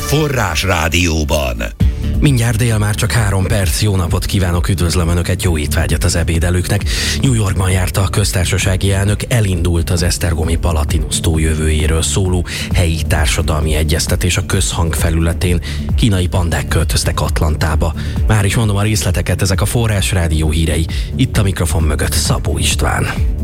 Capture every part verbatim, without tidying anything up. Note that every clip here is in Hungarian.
Forrás Rádióban. Mindjárt dél, már csak három perc. Jó napot kívánok, üdvözlöm Önöket, jó étvágyat az ebédelőknek. New Yorkban járt a köztársasági elnök, elindult az esztergomi Palatinus-tó jövőjéről szóló helyi társadalmi egyeztetés a közhang felületén. Kínai pandák költöztek Atlantába. Már is mondom a részleteket, ezek a Forrás Rádió hírei. Itt a mikrofon mögött Szabó István.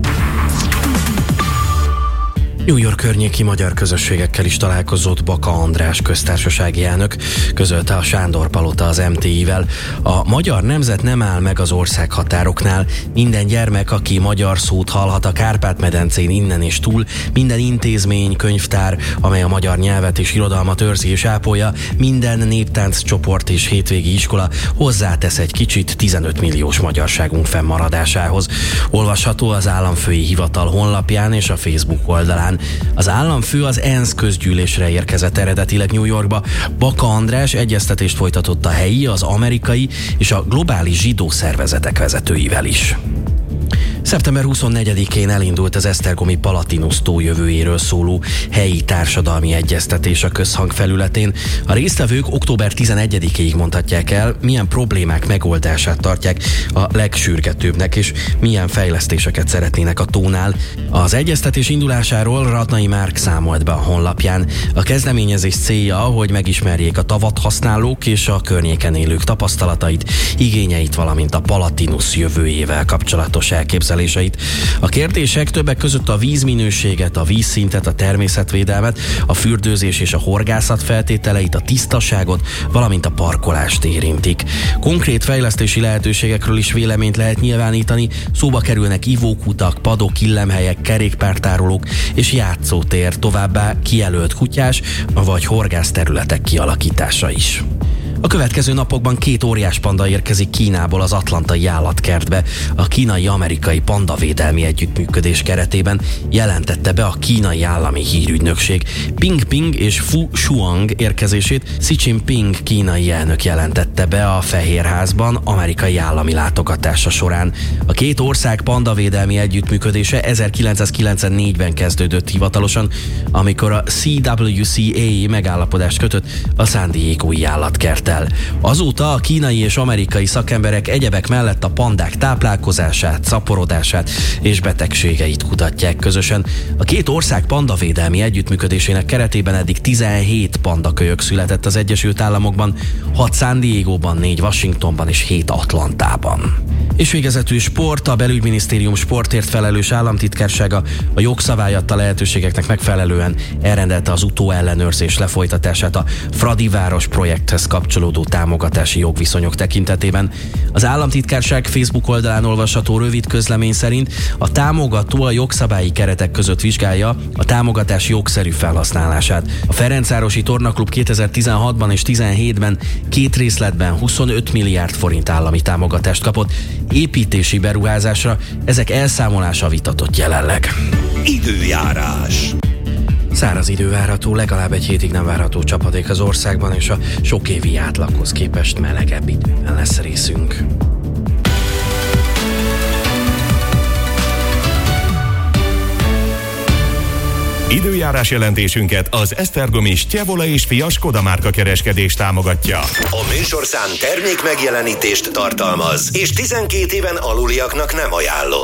New York környéki magyar közösségekkel is találkozott Baka András köztársasági elnök, közölte a Sándor Palota az em té i-vel. A magyar nemzet nem áll meg az ország határoknál. Minden gyermek, aki magyar szót hallhat a Kárpát-medencén innen és túl, minden intézmény, könyvtár, amely a magyar nyelvet és irodalmat őrzi és ápolja, minden néptánc csoport és hétvégi iskola hozzátesz egy kicsit tizenöt milliós magyarságunk fennmaradásához. Olvasható az államfői hivatal honlapján és a Facebook oldalán. Az államfő az ENSZ közgyűlésre érkezett eredetileg New Yorkba. Baka András egyeztetést folytatott a helyi, az amerikai és a globális zsidó szervezetek vezetőivel is. szeptember huszonnegyedikén elindult az esztergomi Palatinus-tó jövőjéről szóló helyi társadalmi egyeztetés a közhang felületén. A résztvevők október tizenegyedikéig mondhatják el, milyen problémák megoldását tartják a legsürgetőbbnek, és milyen fejlesztéseket szeretnének a tónál. Az egyeztetés indulásáról Radnai Márk számolt be a honlapján. A kezdeményezés célja, hogy megismerjék a tavat használók és a környéken élők tapasztalatait, igényeit, valamint a Palatinus jövőjével kapcsolatos elképzeléseit. A kérdések többek között a vízminőséget, a vízszintet, a természetvédelmet, a fürdőzés és a horgászat feltételeit, a tisztaságot, valamint a parkolást érintik. Konkrét fejlesztési lehetőségekről is véleményt lehet nyilvánítani, szóba kerülnek ivókutak, padok, illemhelyek, kerékpártárolók és játszótér, továbbá kijelölt kutyás vagy horgászterületek kialakítása is. A következő napokban két óriás panda érkezik Kínából az atlantai állatkertbe. A kínai-amerikai pandavédelmi együttműködés keretében jelentette be a kínai állami hírügynökség. Ping Ping és Fu Shuang érkezését Xi Jinping kínai elnök jelentette be a Fehérházban amerikai állami látogatása során. A két ország pandavédelmi együttműködése ezerkilencszázkilencvennégyben kezdődött hivatalosan, amikor a cé dupla vé cé á megállapodást kötött a San Diegói állatkerttel. Azóta a kínai és amerikai szakemberek egyebek mellett a pandák táplálkozását, szaporodását és betegségeit kutatják közösen. A két ország pandavédelmi együttműködésének keretében eddig tizenhét pandakölyök született az Egyesült Államokban, hat San Diegóban, négy Washingtonban és hét Atlantában. És végezetül sport, a belügyminisztérium sportért felelős államtitkársága a jogszabály adta lehetőségeknek megfelelően elrendelte az utóellenőrzés lefolytatását a Fradiváros projekthez kapcsolódó támogatási jogviszonyok tekintetében. Az államtitkárság Facebook oldalán olvasható rövid közlemény szerint a támogató a jogszabályi keretek között vizsgálja a támogatás jogszerű felhasználását. A Ferencvárosi Tornaklub kétezer-tizenhatban és tizenhétben két részletben huszonöt milliárd forint állami támogatást kapott építési beruházásra, ezek elszámolása vitatott jelenleg. Időjárás. Száraz idő várható, legalább egy hétig nem várható csapadék az országban, és a sokévi átlaghoz képest melegebb időben lesz részünk. Időjárás jelentésünket az esztergomi Stjevola és Fia Skoda márka kereskedés támogatja. A műsorszám termék megjelenítést tartalmaz, és tizenkét éven aluliaknak nem ajánlott.